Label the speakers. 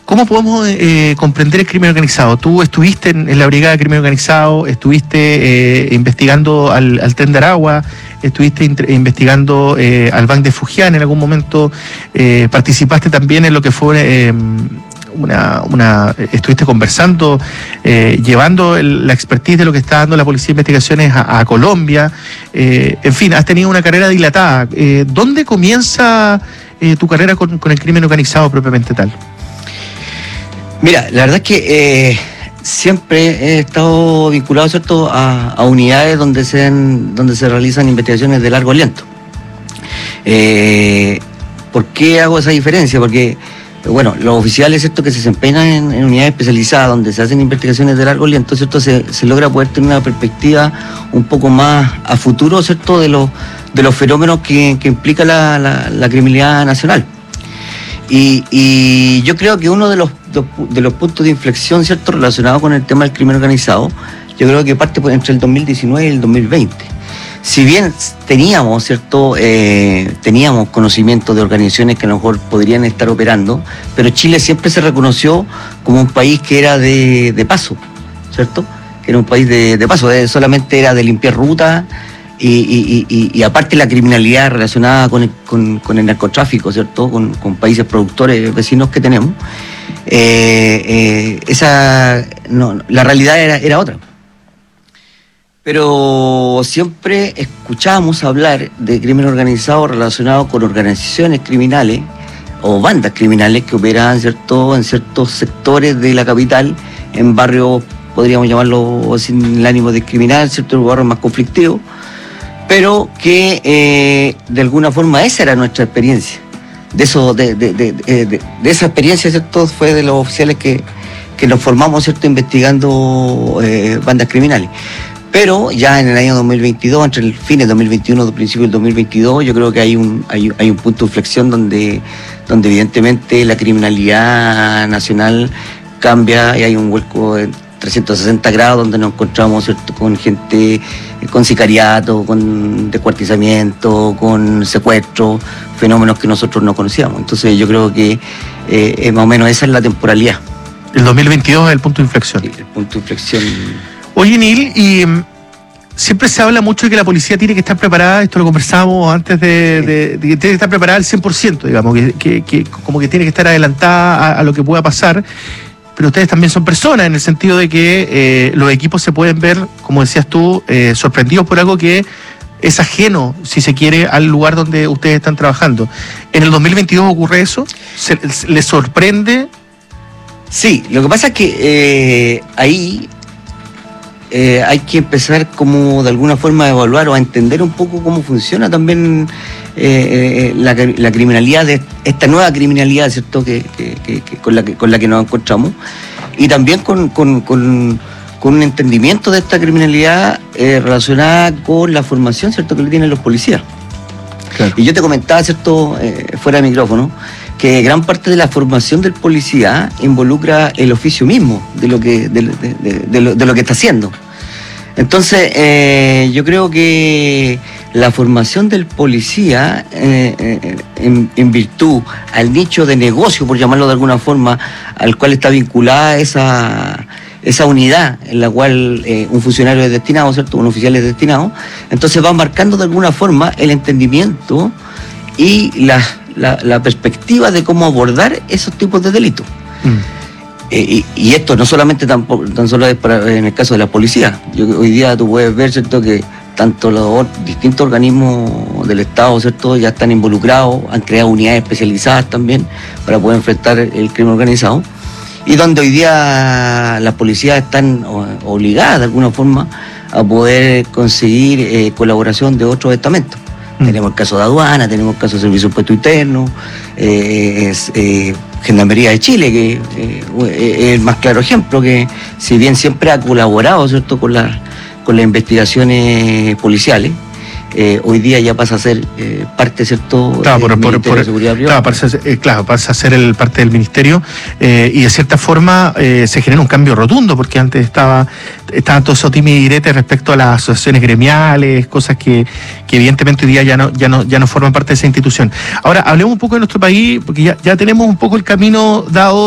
Speaker 1: ¿Cómo podemos comprender el crimen organizado? Tú estuviste en la Brigada de Crimen Organizado, estuviste investigando al Tren de Aragua, estuviste investigando al Banc de Fujian en algún momento, participaste también en lo que fue estuviste conversando, llevando la expertise de lo que está dando la Policía de Investigaciones a Colombia, en fin, has tenido una carrera dilatada. ¿Dónde comienza tu carrera con el crimen organizado propiamente tal?
Speaker 2: Mira, la verdad es que siempre he estado vinculado, ¿cierto?, a unidades donde se realizan investigaciones de largo aliento. ¿Por qué hago esa diferencia? Porque, bueno, los oficiales, ¿cierto?, que se desempeñan en unidades especializadas donde se hacen investigaciones de largo aliento, ¿cierto?, se logra poder tener una perspectiva un poco más a futuro, ¿cierto?, de los fenómenos que implica la criminalidad nacional. Y yo creo que uno de los puntos de inflexión, ¿cierto?, relacionado con el tema del crimen organizado, yo creo que parte entre el 2019 y el 2020. Si bien teníamos, ¿cierto?, teníamos conocimiento de organizaciones que a lo mejor podrían estar operando, pero Chile siempre se reconoció como un país que era de paso, ¿cierto? Que era un país de paso, solamente era de limpiar rutas. Y aparte la criminalidad relacionada con el narcotráfico, ¿cierto?, con países productores vecinos que tenemos, la realidad era otra. Pero siempre escuchábamos hablar de crimen organizado relacionado con organizaciones criminales o bandas criminales que operaban, ¿cierto?, en ciertos sectores de la capital, en barrios, podríamos llamarlo sin el ánimo de discriminar, ¿cierto?, barrios más conflictivos, pero que de alguna forma esa era nuestra experiencia. De esa experiencia, ¿cierto?, fue de los oficiales que nos formamos, ¿cierto?, investigando bandas criminales. Pero ya en el año 2022, entre el fin de 2021 y el principio del 2022, yo creo que hay un punto de inflexión donde evidentemente la criminalidad nacional cambia y hay un vuelco de 360 grados donde nos encontramos, ¿cierto?, con gente, con sicariato, con descuartizamiento, con secuestro, fenómenos que nosotros no conocíamos. Entonces yo creo que más o menos esa es la temporalidad.
Speaker 1: El 2022 es el punto de inflexión.
Speaker 2: Sí, el punto de inflexión.
Speaker 1: Oye, Neil, y siempre se habla mucho de que la policía tiene que estar preparada, esto lo conversamos antes de que tiene que estar preparada al 100%, digamos, que como que tiene que estar adelantada a lo que pueda pasar. Pero ustedes también son personas, en el sentido de que los equipos se pueden ver, como decías tú, sorprendidos por algo que es ajeno, si se quiere, al lugar donde ustedes están trabajando. ¿En el 2022 ocurre eso? ¿Les sorprende?
Speaker 2: Sí, lo que pasa es que ahí hay que empezar como de alguna forma a evaluar o a entender un poco cómo funciona también la criminalidad, de esta nueva criminalidad, ¿cierto?, con la que nos encontramos, y también con un entendimiento de esta criminalidad relacionada con la formación, ¿cierto?, que le tienen los policías. Claro. Y yo te comentaba, ¿cierto?, fuera de micrófono, que gran parte de la formación del policía involucra el oficio mismo de lo que está haciendo. Entonces, yo creo que la formación del policía, en virtud al nicho de negocio, por llamarlo de alguna forma, al cual está vinculada esa unidad en la cual un funcionario es destinado, ¿cierto?, un oficial es destinado, entonces va marcando de alguna forma el entendimiento y la perspectiva de cómo abordar esos tipos de delitos. Y esto no solamente tan solo es en el caso de la policía. Hoy día tú puedes ver, ¿cierto?, que tanto los distintos organismos del Estado, ¿cierto?, ya están involucrados, han creado unidades especializadas también para poder enfrentar el crimen organizado, y donde hoy día las policías están obligadas de alguna forma a poder conseguir colaboración de otros estamentos. Tenemos el caso de aduana, tenemos el caso de servicio de impuesto interno, Gendarmería de Chile, que es el más claro ejemplo, que si bien siempre ha colaborado, ¿cierto?, con las investigaciones policiales, hoy día ya pasa a ser parte, ¿cierto?, del Ministerio de Seguridad Privada.
Speaker 1: Pasa a ser parte del Ministerio, y de cierta forma se genera un cambio rotundo, porque antes estaban todos esos dimes y diretes respecto a las asociaciones gremiales, cosas que evidentemente hoy día ya no forman parte de esa institución. Ahora, hablemos un poco de nuestro país, porque ya tenemos un poco el camino dado